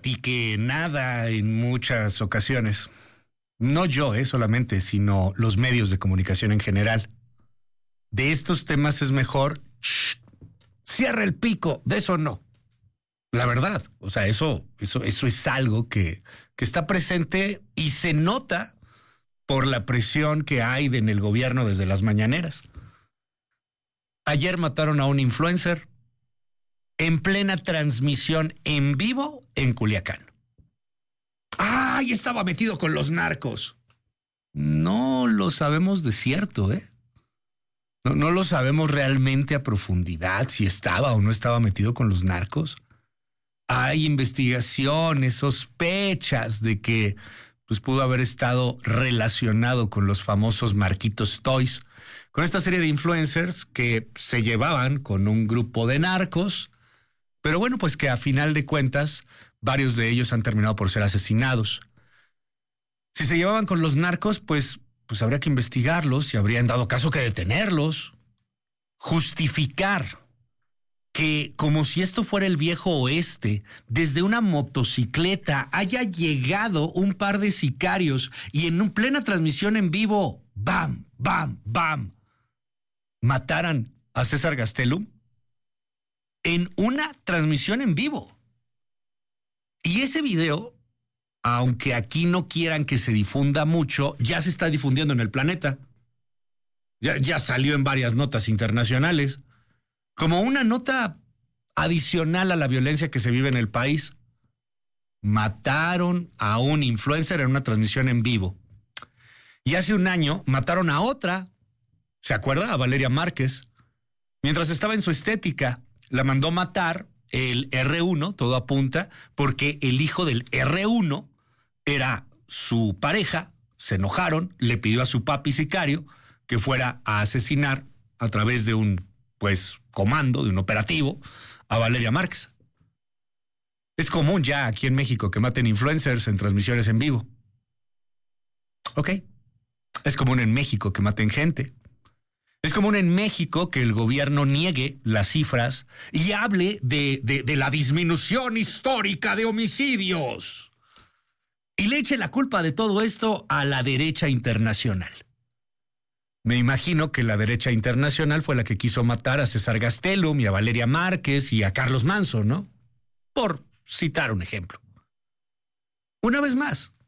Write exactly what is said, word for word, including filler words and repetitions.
platiqué nada en muchas ocasiones. No yo, eh, solamente, sino los medios de comunicación en general. De estos temas es mejor, shh, cierra el pico, de eso no. La verdad, o sea, eso, eso, eso es algo que, que está presente y se nota por la presión que hay en el gobierno desde las mañaneras. Ayer mataron a un influencer en plena transmisión en vivo en Culiacán. ¡Ay, estaba metido con los narcos! No lo sabemos de cierto, ¿eh? No, no lo sabemos realmente a profundidad si estaba o no estaba metido con los narcos. Hay investigaciones, sospechas de que pues, pudo haber estado relacionado con los famosos Marquitos Toys, con esta serie de influencers que se llevaban con un grupo de narcos, pero bueno, pues que a final de cuentas varios de ellos han terminado por ser asesinados. Si se llevaban con los narcos, pues, pues habría que investigarlos y habría en dado caso que detenerlos, justificar que como si esto fuera el viejo oeste, desde una motocicleta haya llegado un par de sicarios y en una plena transmisión en vivo, ¡bam, bam, bam!, mataran a César Gastelum en una transmisión en vivo. Y ese video, aunque aquí no quieran que se difunda mucho, ya se está difundiendo en el planeta. Ya, ya salió en varias notas internacionales. Como una nota adicional a la violencia que se vive en el país. Mataron a un influencer en una transmisión en vivo. Y hace un año mataron a otra, ¿se acuerda? A Valeria Márquez. Mientras estaba en su estética, la mandó matar el erre uno, todo apunta, porque el hijo del erre uno era su pareja, se enojaron, le pidió a su papi sicario que fuera a asesinar a través de un pues comando, de un operativo, a Valeria Márquez. Es común ya aquí en México que maten influencers en transmisiones en vivo. Ok. Es común en México que maten gente. Es común en México que el gobierno niegue las cifras y hable de, de, de la disminución histórica de homicidios. Y le eche la culpa de todo esto a la derecha internacional. Me imagino que la derecha internacional fue la que quiso matar a César Gastelum y a Valeria Márquez y a Carlos Manso, ¿no? Por citar un ejemplo. Una vez más,